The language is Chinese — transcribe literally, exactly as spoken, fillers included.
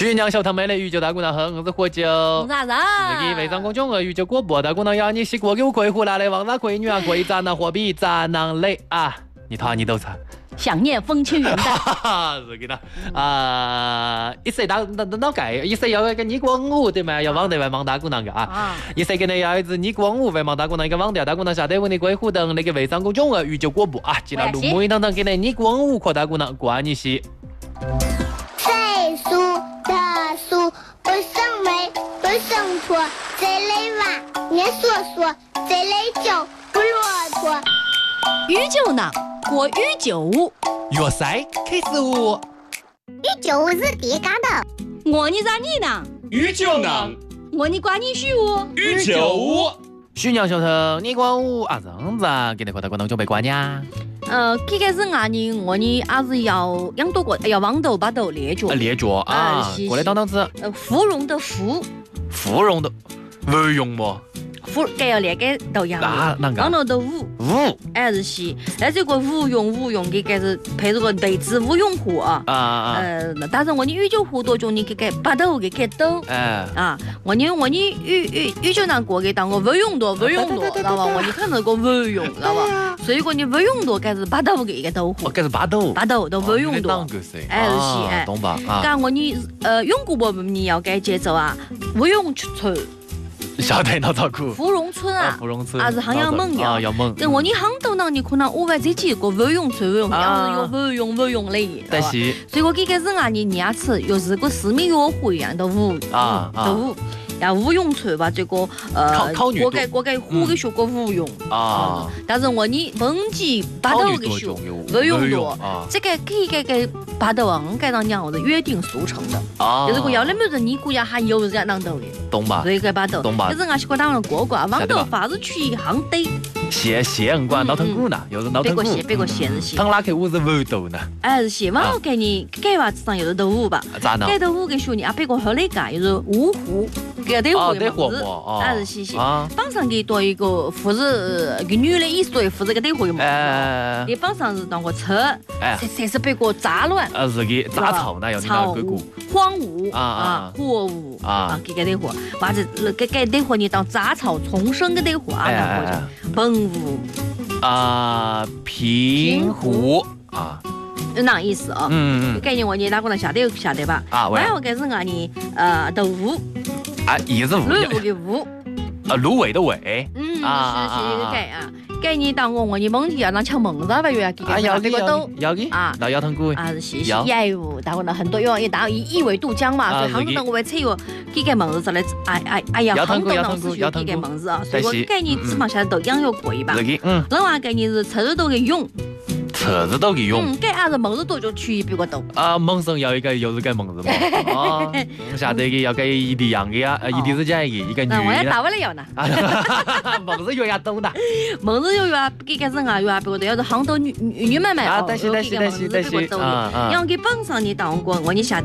徐娘小堂妹的鱼酒大姑娘喝，我是喝酒。 啥子？ 这个微商公众号鱼酒果不大姑娘要你洗过给我可以回来的，王大可以女啊可以咱那货币咱那累啊，你讨你都唱。 想念风轻云淡， 哈哈，是给他啊！一岁打那那盖，一岁要一个你光舞对嘛？要网对外忙大姑娘个啊！一岁给你要一只你光舞为忙大姑娘一个网调大姑娘下得问你归虎灯那个微商公众号鱼酒果不啊！记得录木一堂堂给你你光舞可大姑娘关你洗。 岁数的数不生美不生错，这类娃年说说，这类酒不骆驼。 鱼酒囊。过鱼酒屋， 粤菜开始舞。 鱼酒屋是第干的。 我你咋你呢？ 鱼酒囊。 我你管你虚屋。 鱼酒屋。徐娘小头，你管我啊样子啊？给你快大姑娘准备关呀？ 呃，刚开始啊，你我你还是要养多个，要往头把头列脚。 列脚啊，过来当当子。 呃，芙蓉的芙。 芙蓉的，芙蓉么？ 芙该要那个都要，往头的舞舞还是是，但这个舞用舞用给该是配这个内置舞用户啊啊呃，但是我你鱼酒壶多种你给给把头给给抖哎啊，我你我你鱼鱼鱼酒囊过给当我舞用多舞用多，知道吧？我你看那个舞用，知道吧？所以说你舞用多该是把头给给抖壶， 该是把头把头都舞用多，哎是是哎， 懂吧？ 干我你呃用过不？你要该节奏啊，舞用出。 晓得那咋苦？ 芙蓉村啊， 芙蓉村还是行要猛啊，要猛。 跟我你行头呢，你可能我外这几个舞用村舞用，要是有舞用舞用类， 但是， 所以我给个人啊，你牙齿又是个市民约会一样的舞啊的舞。要舞用村吧，这个呃，我给我给虎给学过舞用啊，但是我你蹦极把头给学舞用多，这个可以给给把头啊，该让娘的约定俗成的啊，就是个要那么人你估计还有人当头的， 懂吧？ 所以给把头， 懂吧？ 就是俺是个当人过过，往头发是去一行得。 谢谢人管老腾鼓呢，又是老腾鼓。 别个谢，别个谢是谢。 唐哪个舞是舞斗呢？ 哎是谢，往后给你给娃子上又是斗舞吧？ 咋呢？ 给斗舞给学你啊，别个后那个又是五湖。给得活的么子，还是谢谢。榜上给多一个护士，一个女的，一十多护士给得活么子。你榜上是当个车，这这是别个杂乱。 啊，是给杂草呢，要你那个股。 荒芜啊，活物啊，给给得活。或者给给得活你当杂草丛生给得活啊，然后就本无啊平湖啊。 那意思啊？嗯嗯。概念我你哪个能晓得晓得吧？啊，然后开始啊你呃豆腐。 啊，也是无。 芦苇的苇。 啊，芦苇的苇。 嗯，是是是改啊，改你当我我你蒙地要当抢蒙子吧，要给给要给都要给啊，那腰疼骨啊是是是，业务当我那很多因为当一一苇渡江嘛，所以杭州呢我会采用给给蒙子之类，哎哎哎呀，杭州呢是学给给蒙子啊，所以我改你脂肪下都养有贵吧，嗯，另外改你是车子都给用。 车子都给用， 嗯，给还是蒙子多就取比较多啊。蒙生要一个又是给蒙子嘛，啊，下得给要给一地样给啊，一地是讲一个一个女的。 我也打完了要呢。 蒙子有呀懂的， 蒙子有呀，给个人啊有啊，比如说要是杭州女女女妹妹啊，但是但是但是但是啊，然后给榜上你当过我你下。